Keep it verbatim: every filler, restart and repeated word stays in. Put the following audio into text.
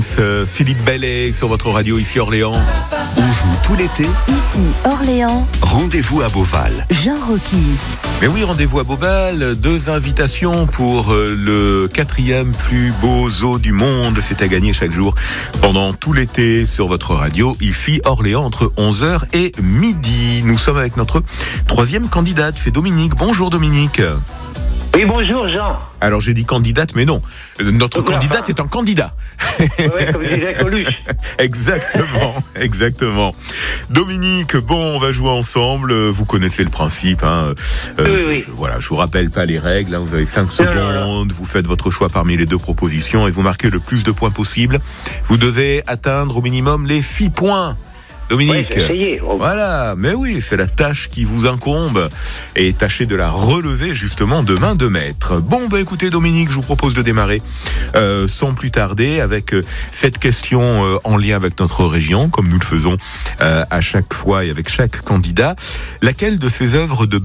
Euh, Philippe Bellet sur votre radio ici Orléans. On joue tout l'été. Ici Orléans. Rendez-vous à Beauval. Jean Rocky. Mais oui, rendez-vous à Beauval. Deux invitations pour euh, le quatrième plus beau zoo du monde. C'est à gagner chaque jour pendant tout l'été sur votre radio ici Orléans entre onze heures et midi. Nous sommes avec notre troisième candidate, c'est Dominique. Bonjour Dominique. Oui, bonjour Jean. Alors j'ai dit candidate, mais non. Notre Voilà. candidate est un candidat. Oui, comme disait Coluche. Exactement, exactement. Dominique, bon, on va jouer ensemble. Vous connaissez le principe. Hein. Euh, Oui, je, oui. je- voilà, je vous rappelle pas les règles. Hein. Vous avez cinq Non, non, secondes. Vous faites votre choix parmi les deux propositions et vous marquez le plus de points possible. Vous devez atteindre au minimum les six points. Oui, Dominique. j'ai essayé. Oh, Voilà, mais oui, c'est la tâche qui vous incombe et tâchez de la relever justement de main de maître. Bon, bah écoutez Dominique, je vous propose de démarrer euh, sans plus tarder avec euh, cette question euh, en lien avec notre région, comme nous le faisons euh, à chaque fois et avec chaque candidat. Laquelle de ces œuvres de